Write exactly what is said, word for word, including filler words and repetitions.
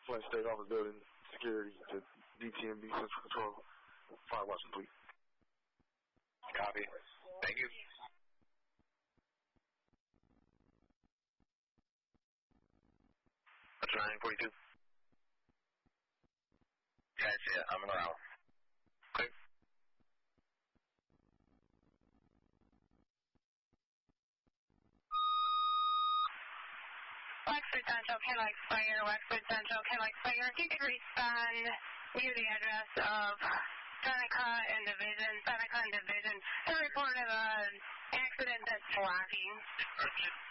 Flint State Office Building Security to D T M B Central Control. Fire watch complete. Copy. Thank you. That's nine forty-two. Guys, yeah, I'm around. Okay. Wexford Central, K-Like Fire, Wexford Central, K-Like Fire. If you could respond near the address of Seneca and Division, Seneca and Division, to report of an accident that's blocking.